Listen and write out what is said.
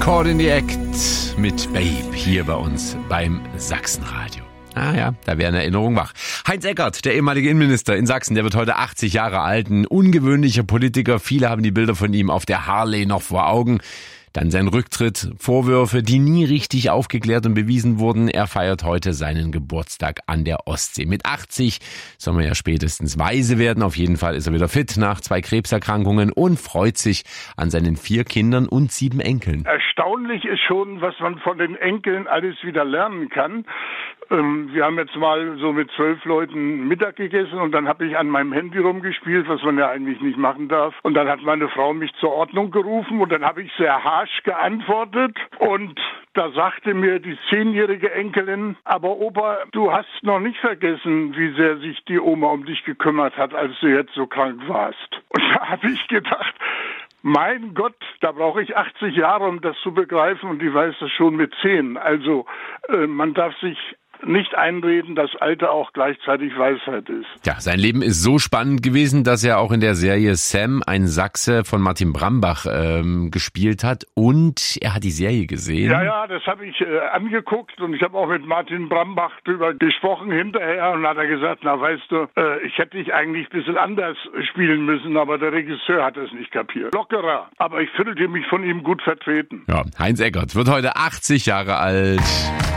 Caught in the Act mit Babe hier bei uns beim Sachsenradio. Ah ja, da wäre eine Erinnerung wach. Heinz Eckert, der ehemalige Innenminister in Sachsen, der wird heute 80 Jahre alt. Ein ungewöhnlicher Politiker. Viele haben die Bilder von ihm auf der Harley noch vor Augen. Dann sein Rücktritt, Vorwürfe, die nie richtig aufgeklärt und bewiesen wurden. Er feiert heute seinen Geburtstag an der Ostsee. Mit 80 soll man ja spätestens weise werden. Auf jeden Fall ist er wieder fit nach 2 Krebserkrankungen und freut sich an seinen 4 Kindern und 7 Enkeln. Erstaunlich ist schon, was man von den Enkeln alles wieder lernen kann. Wir haben jetzt mal so mit 12 Leuten Mittag gegessen und dann habe ich an meinem Handy rumgespielt, was man ja eigentlich nicht machen darf. Und dann hat meine Frau mich zur Ordnung gerufen und dann habe ich sehr harsch geantwortet und da sagte mir die 10-jährige Enkelin, aber Opa, du hast noch nicht vergessen, wie sehr sich die Oma um dich gekümmert hat, als du jetzt so krank warst. Und da habe ich gedacht, mein Gott, da brauche ich 80 Jahre, um das zu begreifen und die weiß das schon mit 10. Also man darf sich nicht einreden, dass Alter auch gleichzeitig Weisheit ist. Ja, sein Leben ist so spannend gewesen, dass er auch in der Serie Sam, ein Sachse von Martin Brambach, gespielt hat. Und er hat die Serie gesehen. Ja, das habe ich angeguckt und ich habe auch mit Martin Brambach drüber gesprochen hinterher und hat er gesagt, na weißt du, ich hätte dich eigentlich ein bisschen anders spielen müssen, aber der Regisseur hat es nicht kapiert. Lockerer, aber ich fühlte mich von ihm gut vertreten. Ja, Heinz Eckert wird heute 80 Jahre alt.